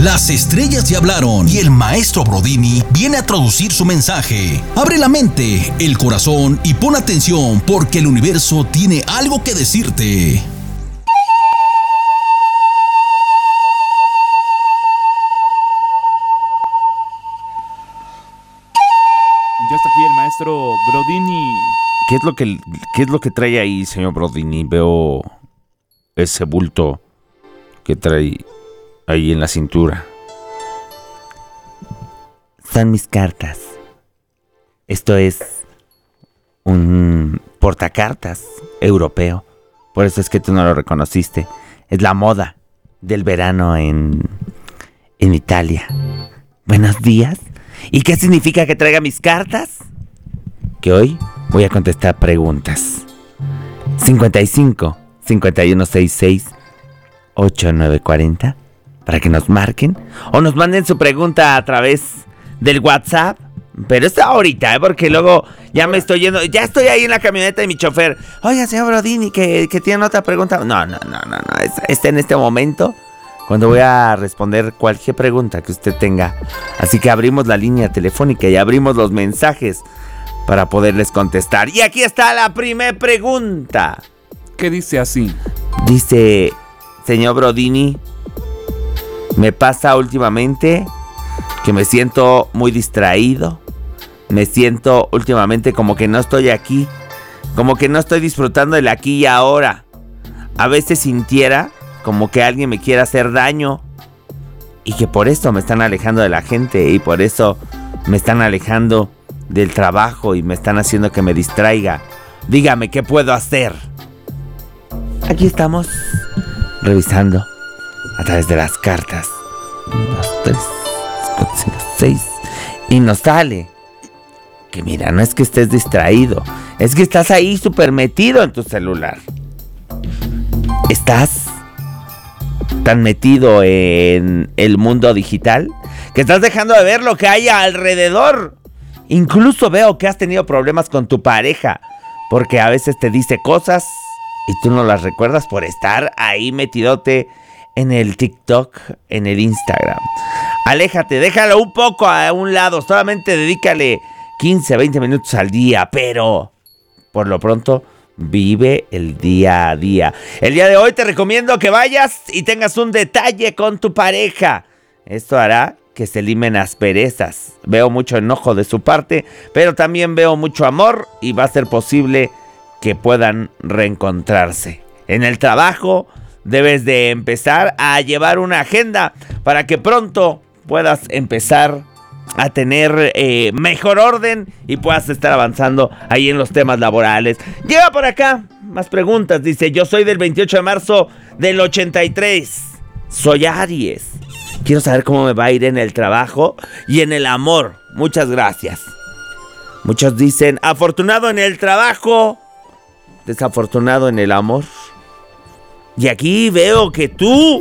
Las estrellas ya hablaron y el maestro Brodini viene a traducir su mensaje. Abre la mente, el corazón y pon atención porque el universo tiene algo que decirte. Ya está aquí el maestro Brodini. ¿Qué es lo que trae ahí, señor Brodini? Veo ese bulto que trae ahí en la cintura. Son mis cartas. Esto es un portacartas europeo. Por eso es que tú no lo reconociste. Es la moda del verano en Italia. Buenos días. ¿Y qué significa que traiga mis cartas? Que hoy voy a contestar preguntas. 55 5166 8940 para que nos marquen o nos manden su pregunta a través del WhatsApp. Pero esto ahorita, porque luego ya me estoy yendo. Ya estoy ahí en la camioneta de mi chofer. Oiga, señor Brodini, que tiene otra pregunta. No. Está en este momento cuando voy a responder cualquier pregunta que usted tenga. Así que abrimos la línea telefónica y abrimos los mensajes para poderles contestar. Y aquí está la primera pregunta. ¿Qué dice así? Dice, señor Brodini, me pasa últimamente que me siento muy distraído. Me siento últimamente como que no estoy aquí. Como que no estoy disfrutando del aquí y ahora. A veces sintiera como que alguien me quiere hacer daño. Y que por eso me están alejando de la gente. Y por eso me están alejando del trabajo. Y me están haciendo que me distraiga. Dígame, ¿qué puedo hacer? Aquí estamos revisando a través de las cartas. 1, 2, 3, 4, 5, 6. Y nos sale que mira, no es que estés distraído, es que estás ahí súper metido en tu celular. Estás tan metido en el mundo digital que estás dejando de ver lo que hay alrededor. Incluso veo que has tenido problemas con tu pareja, porque a veces te dice cosas y tú no las recuerdas por estar ahí metidote en el TikTok, en el Instagram. Aléjate, déjalo un poco a un lado, solamente dedícale 15, 20 minutos al día, pero por lo pronto vive el día a día. El día de hoy te recomiendo que vayas y tengas un detalle con tu pareja. Esto hará que se limen asperezas. Veo mucho enojo de su parte, pero también veo mucho amor y va a ser posible que puedan reencontrarse. En el trabajo debes de empezar a llevar una agenda para que pronto puedas empezar a tener mejor orden y puedas estar avanzando ahí en los temas laborales. Llega por acá más preguntas. Dice, yo soy del 28 de marzo del 83. Soy Aries. Quiero saber cómo me va a ir en el trabajo y en el amor. Muchas gracias. Muchos dicen, afortunado en el trabajo, desafortunado en el amor. Y aquí veo que tú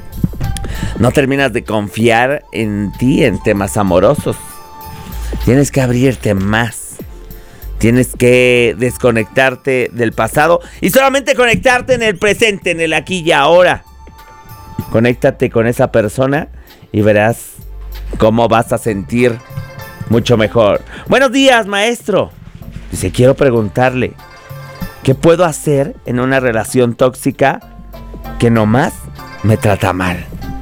no terminas de confiar en ti en temas amorosos. Tienes que abrirte más. Tienes que desconectarte del pasado y solamente conectarte en el presente, en el aquí y ahora. Conéctate con esa persona y verás cómo vas a sentir mucho mejor. Buenos días, maestro. Dice, quiero preguntarle, ¿qué puedo hacer en una relación tóxica que nomás me trata mal?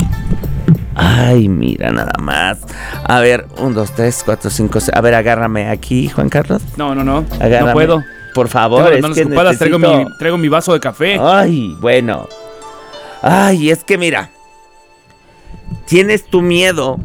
Ay, mira nada más. A ver, 1, 2, 3, 4, 5, 6. A ver, agárrame aquí, Juan Carlos. No. Agárrame. No puedo. Por favor, tengo es las manos que ocupadas, necesito... traigo mi vaso de café. Ay, bueno. Ay, es que mira, tienes tu miedo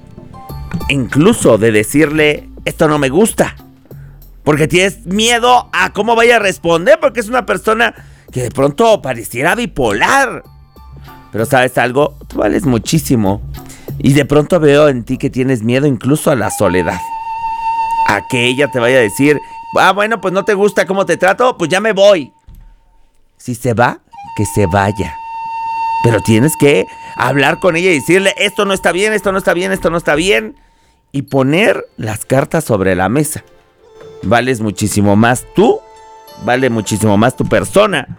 incluso de decirle, esto no me gusta. Porque tienes miedo a cómo vaya a responder, porque es una persona que de pronto pareciera bipolar. Pero ¿sabes algo? Tú vales muchísimo. Y de pronto veo en ti que tienes miedo incluso a la soledad. A que ella te vaya a decir, bueno, pues no te gusta cómo te trato, pues ya me voy. Si se va, que se vaya. Pero tienes que hablar con ella y decirle, esto no está bien, esto no está bien, esto no está bien. Y poner las cartas sobre la mesa. Vales muchísimo más tú, vale muchísimo más tu persona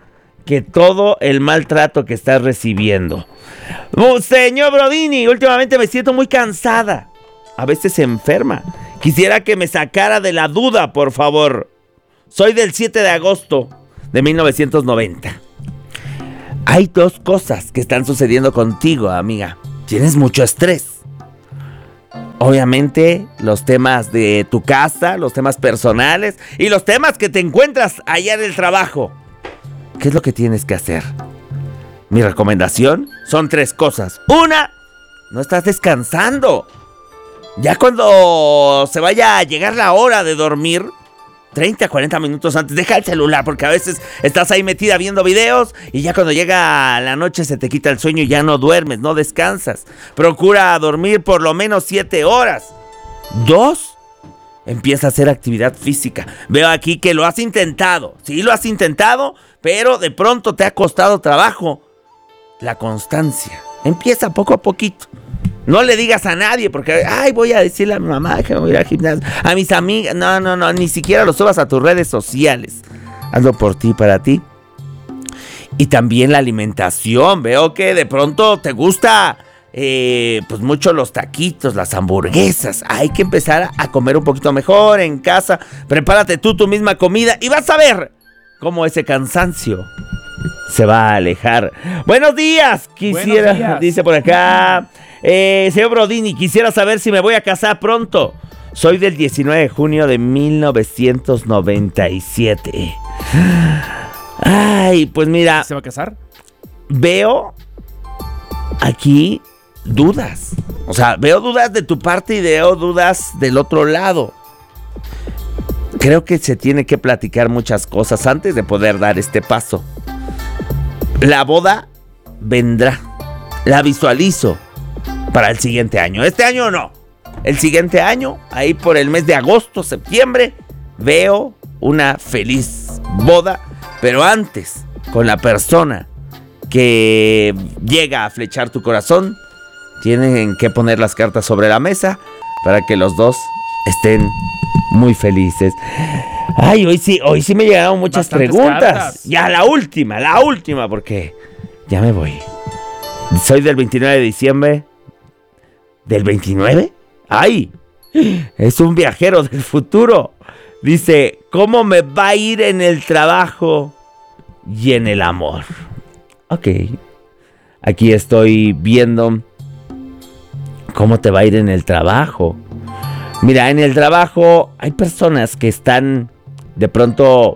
que todo el maltrato que estás recibiendo. Señor Brodini, últimamente me siento muy cansada. A veces enferma. Quisiera que me sacara de la duda, por favor. Soy del 7 de agosto de 1990. Hay dos cosas que están sucediendo contigo, amiga. Tienes mucho estrés. Obviamente, los temas de tu casa, los temas personales y los temas que te encuentras allá en el trabajo. ¿Qué es lo que tienes que hacer? Mi recomendación son 3 cosas. 1, no estás descansando. Ya cuando se vaya a llegar la hora de dormir, 30, 40 minutos antes, deja el celular, porque a veces estás ahí metida viendo videos y ya cuando llega la noche se te quita el sueño y ya no duermes, no descansas. Procura dormir por lo menos 7 horas. 2, empieza a hacer actividad física. Veo aquí que lo has intentado. Sí, lo has intentado, pero de pronto te ha costado trabajo. La constancia. Empieza poco a poquito. No le digas a nadie porque, voy a decirle a mi mamá que me voy a ir al gimnasio, a mis amigas. No, ni siquiera lo subas a tus redes sociales. Hazlo por ti, para ti. Y también la alimentación. Veo que de pronto te gusta pues mucho los taquitos, las hamburguesas. Hay que empezar a comer un poquito mejor en casa. Prepárate tú tu misma comida y vas a ver cómo ese cansancio se va a alejar. Buenos días. Quisiera, Buenos días. Dice por acá, señor Brodini, quisiera saber si me voy a casar pronto. Soy del 19 de junio de 1997. Ay, pues mira, ¿Se va a casar? veo aquí dudas. O sea, veo dudas de tu parte y veo dudas del otro lado. Creo que se tiene que platicar muchas cosas antes de poder dar este paso. La boda vendrá. La visualizo para el siguiente año. Este año no. El siguiente año, ahí por el mes de agosto, septiembre, veo una feliz boda. Pero antes, con la persona que llega a flechar tu corazón, tienen que poner las cartas sobre la mesa para que los dos estén muy felices. Ay, hoy sí me llegaron muchas Bastantes preguntas. cartas. Ya la última, porque ya me voy. Soy del 29 de diciembre. ¿Del 29? ¡Ay! Es un viajero del futuro. Dice, ¿cómo me va a ir en el trabajo y en el amor? Ok. Aquí estoy viendo cómo te va a ir en el trabajo. Mira, en el trabajo hay personas que están de pronto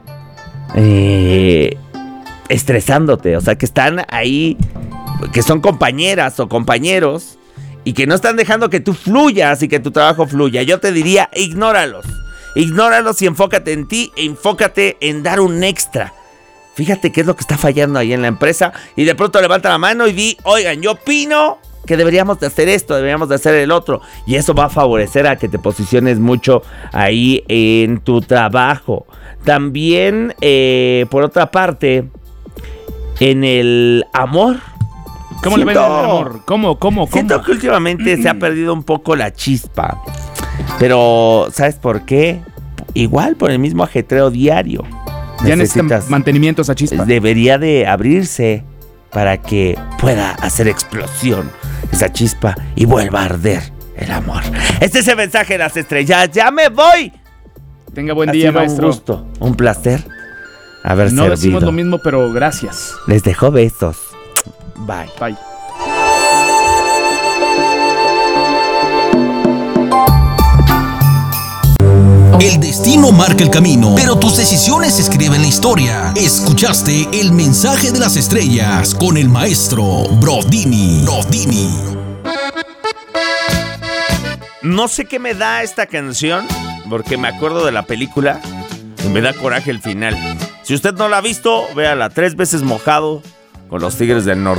estresándote. O sea, que están ahí, que son compañeras o compañeros y que no están dejando que tú fluyas y que tu trabajo fluya. Yo te diría, ignóralos. Ignóralos y enfócate en ti e enfócate en dar un extra. Fíjate qué es lo que está fallando ahí en la empresa y de pronto levanta la mano y di, oigan, yo opino que deberíamos de hacer esto, deberíamos de hacer el otro. Y eso va a favorecer a que te posiciones mucho ahí en tu trabajo. También, por otra parte, en el amor. ¿Cómo le va en el amor? ¿Cómo? Siento que últimamente se ha perdido un poco la chispa. Pero, ¿sabes por qué? Igual por el mismo ajetreo diario. Ya necesita mantenimiento esa chispa. Debería de abrirse para que pueda hacer explosión esa chispa y vuelva a arder el amor. Este es el mensaje de las estrellas. ¡Ya me voy! Tenga buen Ha día, sido maestro. un gusto, un placer haber No servido. decimos lo mismo, pero gracias. Les dejo besos. Bye. Bye. El destino marca el camino, pero tus decisiones escriben la historia. Escuchaste el mensaje de las estrellas con el maestro Brodini. No sé qué me da esta canción, porque me acuerdo de la película y me da coraje el final. Si usted no la ha visto, véala 3 veces mojado con los Tigres del Norte.